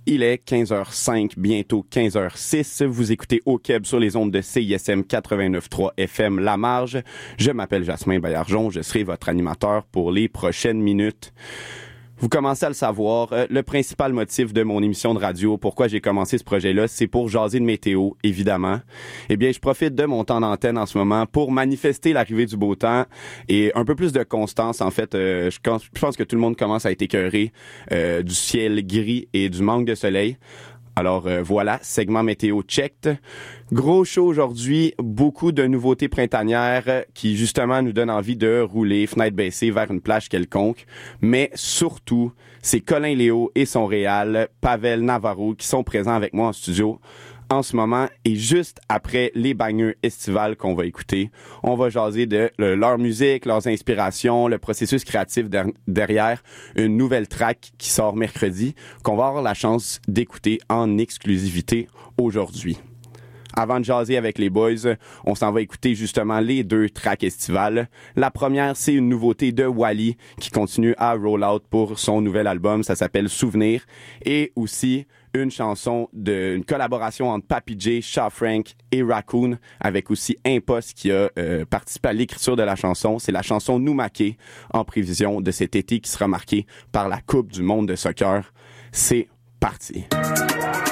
Il est 15h05, bientôt 15h06. Vous écoutez Au Québec sur les ondes de CISM 89.3 FM La Marge. Je m'appelle Jasmin Baillargeon. Je serai votre animateur pour les prochaines minutes. Vous commencez à le savoir, le principal motif de mon émission de radio, pourquoi j'ai commencé ce projet-là, c'est pour jaser de météo, évidemment. Eh bien, je profite de mon temps d'antenne en ce moment pour manifester l'arrivée du beau temps et un peu plus de constance. En fait, je pense que tout le monde commence à être écœuré du ciel gris et du manque de soleil. Alors voilà, segment météo checked. Gros show aujourd'hui, beaucoup de nouveautés printanières qui justement nous donnent envie de rouler, fenêtre baissée, vers une plage quelconque. Mais surtout, c'est Colin Léo et son réal, Pavel Navarro, qui sont présents avec moi en studio en ce moment. Et juste après les bangers estivales qu'on va écouter, on va jaser de leur musique, leurs inspirations, le processus créatif derrière une nouvelle track qui sort mercredi, qu'on va avoir la chance d'écouter en exclusivité aujourd'hui. Avant de jaser avec les boys, on s'en va écouter justement les deux tracks estivales. La première, c'est une nouveauté de Wally qui continue à roll out pour son nouvel album. Ça s'appelle Souvenir. Et aussi une chanson une collaboration entre Papi J, Shaw Frank et Raccoon, avec aussi Impost qui a participé à l'écriture de la chanson. C'est la chanson Nous Maquer, en prévision de cet été qui sera marqué par la Coupe du monde de soccer. C'est parti.